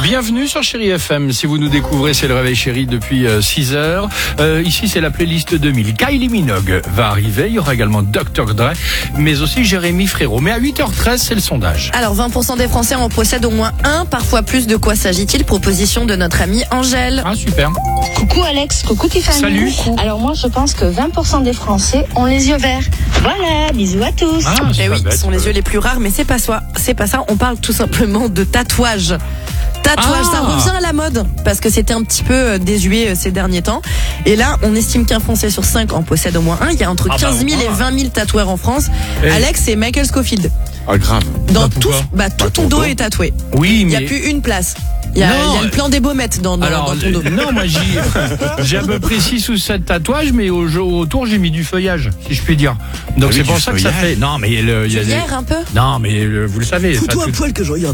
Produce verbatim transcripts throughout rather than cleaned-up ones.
Bienvenue sur Chéri F M. Si vous nous découvrez, c'est le Réveil Chéri depuis euh, six heures. Euh, ici, c'est la playlist deux mille. Kylie Minogue va arriver. Il y aura également docteur Dre, mais aussi Jérémy Frérot. Mais à huit heures treize, c'est le sondage. Alors, vingt pour cent des Français en possèdent au moins un, parfois plus. De quoi s'agit-il? Proposition de notre amie Angèle. Ah, super. Coucou Alex, coucou Tiffany. Salut. Alors moi, je pense que vingt pour cent des Français ont les yeux verts. Voilà, bisous à tous. Ah, c'est Eh pas oui, bête. ce sont les yeux les plus rares, mais c'est pas ça. C'est pas ça. On parle tout simplement de tatouage. Tatouage, Ah. ça revient à la mode parce que c'était un petit peu euh, désuet euh, ces derniers temps. Et là, on estime qu'un Français sur cinq en possède au moins un. Il y a entre Ah bah, quinze mille au et moins. vingt mille tatoueurs en France. Et- Alex, c'est Michael Scofield. Ah, grave. Dans Bah, tout, pourquoi bah, tout Bah, ton ton dos dos. est tatoué. Oui, Il mais... n'y a plus une place. Il y a, Non, il y a le plan des baumettes dans, dans, Alors, dans ton dos. euh, non, moi j'ai, j'ai à peu près six ou sept tatouages, mais au, autour j'ai mis du feuillage, si je puis dire. Donc Ah oui, c'est du pour ça que ça feuillage. fait. Non, mais le, il y a des. Hier un peu. Non, mais le- vous le savez. ça, Fous-toi tout- à poil que je regarde.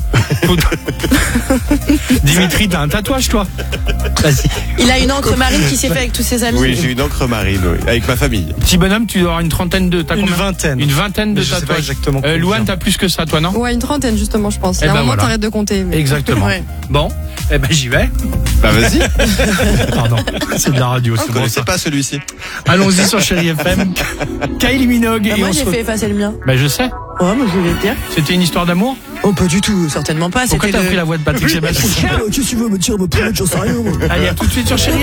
Dimitri, t'as un tatouage, toi? Vas-y. Il a une encre marine qui s'est fait avec tous ses amis. Oui, j'ai une encre marine, oui, avec ma famille. Petit bonhomme, tu dois avoir une trentaine de. T'as Une combien vingtaine. Une vingtaine de Mais je sais pas tatouages. exactement Euh, combien. Louane, t'as plus que ça, toi, non? Ouais, une trentaine justement, je pense. Eh Il y a ben un moment, voilà. t'arrêtes de compter. mais- Exactement. Ouais. Bon, eh ben j'y vais. Bah vas-y, Pardon, c'est de la radio, je c'est bon connaissais ça. pas celui-ci. Allons-y sur Chéri F M. Kylie Minogue Bah, et moi, on j'ai se. fait effacer le mien. Bah je sais. Oh, mais je voulais te dire. C'était une histoire d'amour. Oh, pas du tout, certainement pas. Pourquoi C'était t'as le- pris la voix de Patrick Sébastien? Oh, qu'est-ce que tu veux me dire, me prendre, j'en sais rien, moi. Allez, à tout de suite sur Chéri